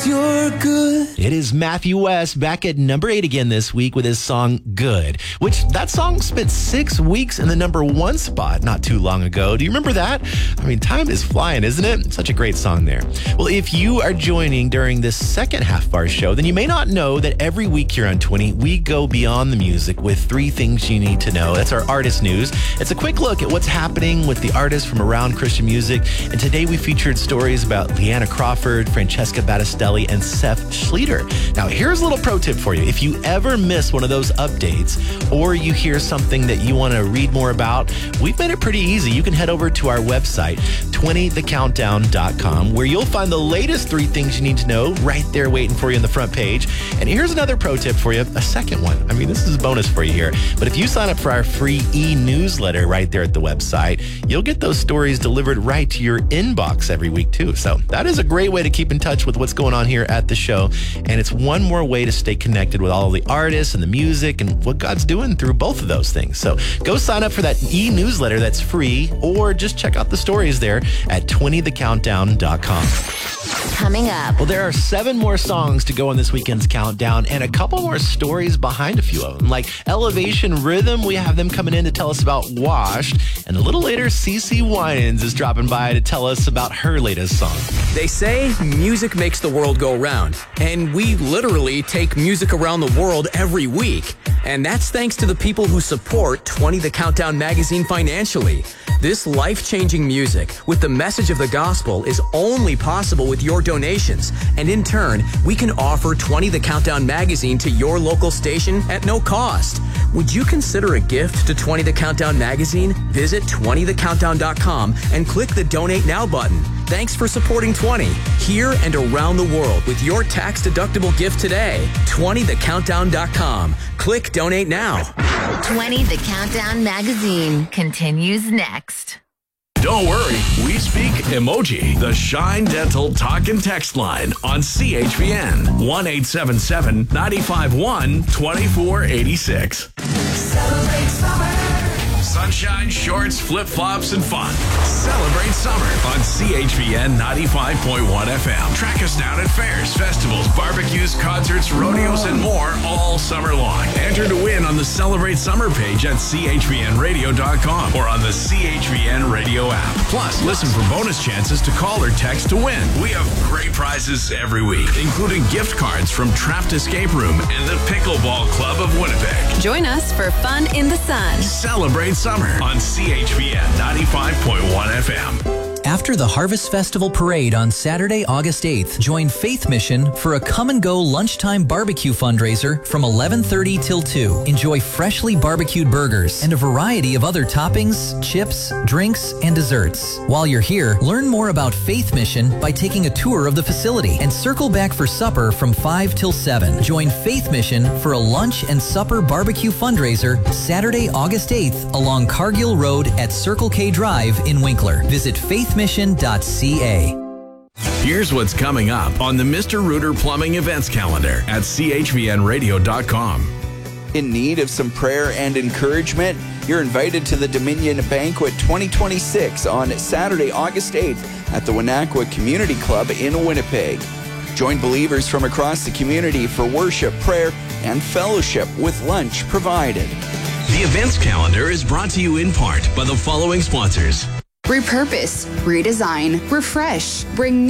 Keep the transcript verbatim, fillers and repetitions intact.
you're good. It is Matthew West back at number eight again this week with his song Good, which that song spent six weeks in the number one spot not too long ago. Do you remember that? I mean, time is flying, isn't it? Such a great song there. Well, if you are joining during this second half of our show, then you may not know that every week here on twenty, we go beyond the music with three things you need to know. That's our artist news. It's a quick look at what's happening with the artists from around Christian music. And today we featured stories about Leanna Crawford, Francesca Battistelli, and Seth Schleter. Now, here's a little pro tip for you. If you ever miss one of those updates or you hear something that you want to read more about, we've made it pretty easy. You can head over to our website, twenty the countdown dot com, where you'll find the latest three things you need to know right there waiting for you on the front page. And here's another pro tip for you, a second one. I mean, this is a bonus for you here. But if you sign up for our free e-newsletter right there at the website, you'll get those stories delivered right to your inbox every week too. So that is a great way to keep in touch with what's going on here at the show. And it's one more way to stay connected with all the artists and the music and what God's doing through both of those things. So go sign up for that e-newsletter that's free, or just check out the stories there at twenty the countdown dot com. Coming up. Well, there are seven more songs to go on this weekend's countdown and a couple more stories behind a few of them. Like Elevation Rhythm, we have them coming in to tell us about Washed. And a little later, CeCe Winans is dropping by to tell us about her latest song. They say music makes the world go round, and we literally take music around the world every week. And that's thanks to the people who support twenty the Countdown magazine financially. This life-changing music with the message of the gospel is only possible with your donations. And in turn, we can offer twenty the Countdown magazine to your local station at no cost. Would you consider a gift to twenty the Countdown magazine? Visit twenty the countdown dot com and click the Donate Now button. Thanks for supporting twenty, here and around the world with your tax-deductible gift today. twenty the countdown dot com. Click Donate Now. twenty the Countdown magazine continues next. Don't worry, we speak emoji. The Shine Dental Talk and Text line on C H B N. one eight seven seven, nine five one, two four eight six. Celebrate summer. Sunshine, shorts, flip-flops, and fun. Celebrate summer on C H B N ninety-five point one F M. Track us down at fairs, festivals, barbecues, concerts, rodeos, and more all summer long. Enter to win on the Celebrate Summer page at C H B N radio dot com or on the C H B N radio app. Plus, listen for bonus chances to call or text to win. We have great prizes every week, including gift cards from Trapped Escape Room and the Pickleball Club of Winnipeg. Join us for fun in the sun. Celebrate summer on C H B N ninety-five point one F M. After the Harvest Festival Parade on Saturday, August eighth, join Faith Mission for a come-and-go lunchtime barbecue fundraiser from eleven thirty till two. Enjoy freshly barbecued burgers and a variety of other toppings, chips, drinks, and desserts. While you're here, learn more about Faith Mission by taking a tour of the facility and circle back for supper from five till seven. Join Faith Mission for a lunch and supper barbecue fundraiser Saturday, August eighth along Cargill Road at Circle K Drive in Winkler. Visit faith mission dot c a. Here's what's coming up on the Mister Rooter Plumbing events calendar at C H B N radio dot com. In need of some prayer and encouragement? You're invited to the Dominion Banquet twenty twenty-six on Saturday, August eighth at the Wenatchee Community Club in Winnipeg. Join believers from across the community for worship, prayer, and fellowship with lunch provided. The events calendar is brought to you in part by the following sponsors. Repurpose, redesign, refresh, bring